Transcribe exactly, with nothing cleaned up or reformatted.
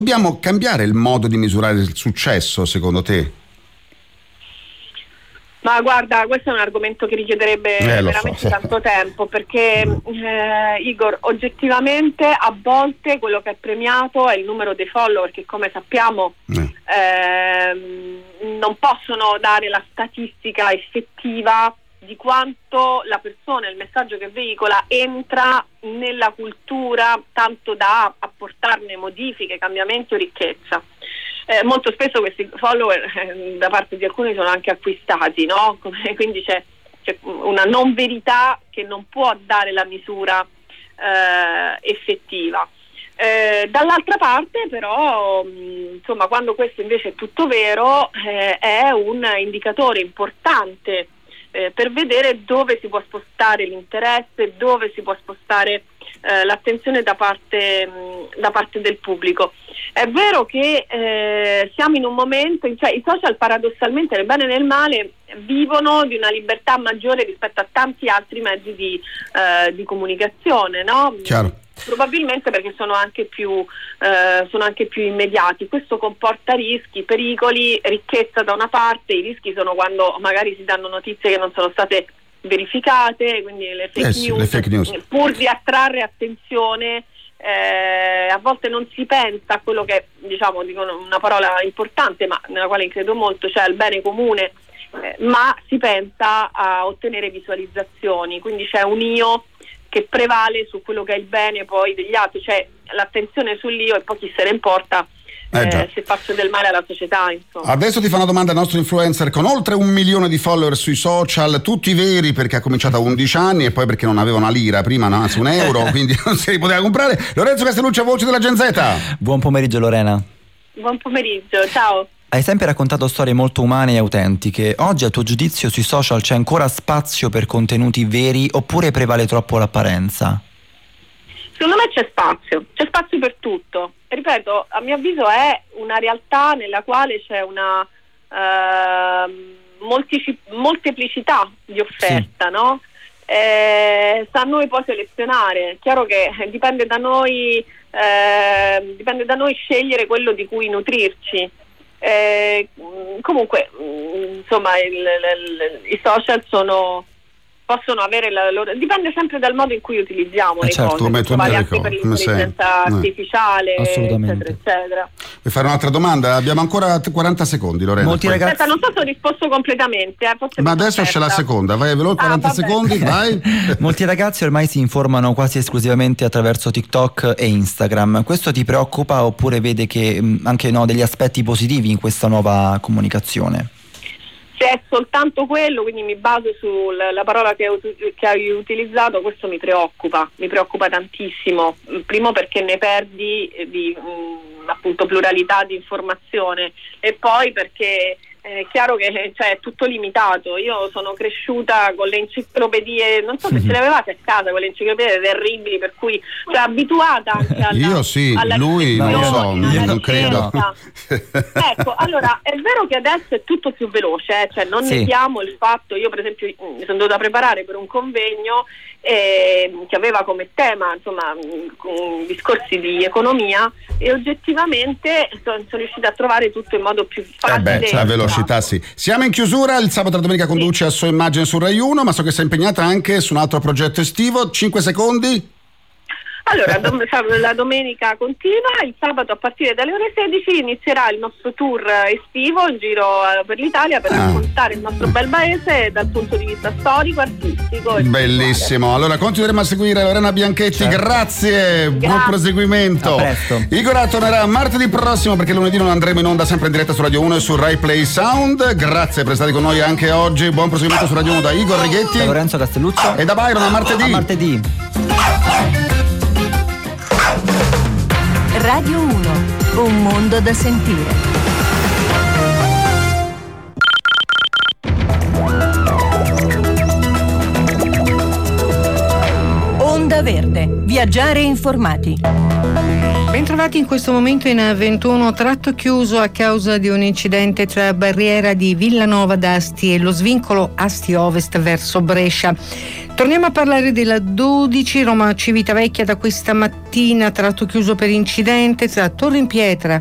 Dobbiamo cambiare il modo di misurare il successo, secondo te? Ma guarda, questo è un argomento che richiederebbe eh, veramente so. tanto tempo, perché eh, Igor, oggettivamente a volte quello che è premiato è il numero dei follower, che come sappiamo eh. Eh, non possono dare la statistica effettiva di quanto la persona, il messaggio che veicola entra nella cultura, tanto da apportarne modifiche, cambiamenti o ricchezza. Eh, molto spesso questi follower eh, da parte di alcuni sono anche acquistati, no? Come, quindi c'è, c'è una non verità che non può dare la misura eh, effettiva. Eh, dall'altra parte però mh, insomma, quando questo invece è tutto vero, eh, è un indicatore importante eh, per vedere dove si può spostare l'interesse, dove si può spostare eh, l'attenzione da parte, mh, da parte del pubblico. È vero che eh, siamo in un momento, cioè i social paradossalmente nel bene e nel male vivono di una libertà maggiore rispetto a tanti altri mezzi di, eh, di comunicazione, no? Chiaro. Probabilmente perché sono anche più eh, sono anche più immediati. Questo comporta rischi, pericoli, ricchezza da una parte. I rischi sono quando magari si danno notizie che non sono state verificate, quindi le fake, eh sì, news, le fake news, pur di attrarre attenzione. Eh, a volte non si pensa a quello che, diciamo, dicono una parola importante ma nella quale credo molto, cioè al bene comune, eh, ma si pensa a ottenere visualizzazioni, quindi c'è un io che prevale su quello che è il bene poi degli altri, cioè l'attenzione sull'io e poi chi se ne importa eh, eh, se faccio del male alla società, insomma. Adesso ti fa una domanda il nostro influencer con oltre un milione di follower sui social, tutti veri, perché ha cominciato a undici anni e poi perché non aveva una lira prima, no, anzi un euro, quindi non si poteva comprare. Lorenzo Castellucci, voce della Gen Z. Buon pomeriggio Lorena. Buon pomeriggio, ciao. Hai sempre raccontato storie molto umane e autentiche. Oggi a tuo giudizio sui social c'è ancora spazio per contenuti veri oppure prevale troppo l'apparenza? Secondo me c'è spazio, c'è spazio per tutto. Ripeto, a mio avviso è una realtà nella quale c'è una eh, moltici- molteplicità di offerta, sì. No? Eh, sta a noi poi selezionare. Chiaro che dipende da noi, eh, dipende da noi scegliere quello di cui nutrirci. Eh, comunque, insomma, il, il, il, i social sono possono avere la loro, dipende sempre dal modo in cui utilizziamo eh le certo, cose, come vale anche per l'intelligenza eh. artificiale, eccetera, eccetera. Vuoi fare un'altra domanda? Abbiamo ancora quaranta secondi, Lorena. Molti ragazzi... Aspetta, non so se ho risposto completamente, eh, forse ma adesso c'è la seconda, vai veloce, quaranta ah, secondi, vai. Molti ragazzi ormai si informano quasi esclusivamente attraverso TikTok e Instagram. Questo ti preoccupa oppure vede che mh, anche no, degli aspetti positivi in questa nuova comunicazione? Se è soltanto quello, quindi mi baso sulla parola che, che hai utilizzato, questo mi preoccupa, mi preoccupa tantissimo. Primo perché ne perdi di mh, appunto pluralità di informazione e poi perché è chiaro che cioè, è tutto limitato. Io sono cresciuta con le enciclopedie, non so se ce le avevate a casa, quelle enciclopedie terribili, per cui cioè, abituata anche alla io sì, alla lui non lo so, io non credo. Ecco, allora è vero che adesso è tutto più veloce, eh? Cioè non sì. neghiamo il fatto, io per esempio mi sono dovuta preparare per un convegno eh, che aveva come tema insomma mh, discorsi di economia e oggettivamente sono, sono riuscita a trovare tutto in modo più facile. Eh beh, la velocità sì. Siamo in chiusura, il sabato e la domenica conduce sì. a Sua Immagine su Rai uno, ma so che sei impegnata anche su un altro progetto estivo. cinque secondi. Allora, dom- la domenica continua, il sabato a partire dalle ore sedici inizierà il nostro tour estivo in giro per l'Italia per ah. raccontare il nostro bel paese dal punto di vista storico, artistico e bellissimo. Culturale. Allora continueremo a seguire Lorena Bianchetti, certo. grazie, grazie, buon proseguimento. Igor tornerà martedì prossimo perché lunedì non andremo in onda, sempre in diretta su Radio uno e su Rai Play Sound. Grazie per stare con noi anche oggi, buon proseguimento su Radio uno da Igor Righetti, da Lorenzo Castelluccio e da Byron. A martedì. A martedì. Radio uno, un mondo da sentire. Onda Verde. Viaggiare informati. Bentrovati in questo momento in A ventuno, tratto chiuso a causa di un incidente tra barriera di Villanova d'Asti e lo svincolo Asti Ovest verso Brescia. Torniamo a parlare della dodici Roma Civitavecchia da questa mattina, tratto chiuso per incidente tra Torre in Pietra